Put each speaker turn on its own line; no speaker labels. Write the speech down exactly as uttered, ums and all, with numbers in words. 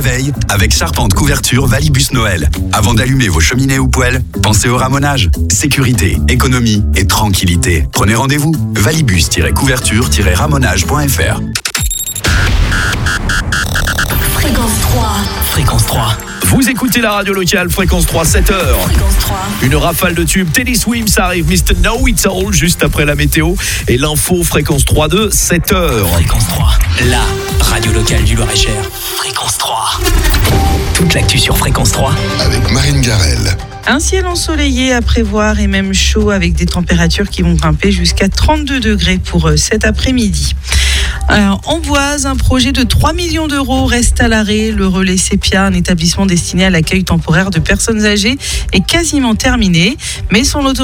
réveil avec charpente couverture Valibus Noël. Avant d'allumer vos cheminées ou poêles, pensez au ramonage. Sécurité, économie et tranquillité. Prenez rendez-vous. valibus-couverture-ramonage point f r.
Fréquence trois.
Fréquence trois. Vous écoutez la radio locale, Fréquence trois, sept heures.
Fréquence trois.
Une rafale de tubes. Teddy Swims arrive, mister Know It All, juste après la météo. Et l'info, Fréquence trois de sept heures.
Fréquence trois, la radio locale du Loir-et-Cher. Fréquence trois. Toute l'actu sur Fréquence trois.
Avec Marine Garel.
Un ciel ensoleillé à prévoir et même chaud avec des températures qui vont grimper jusqu'à trente-deux degrés pour cet après-midi. Alors, Amboise, un projet de trois millions d'euros reste à l'arrêt. Le relais Sépia, un établissement destiné à l'accueil temporaire de personnes âgées, est quasiment terminé. Mais son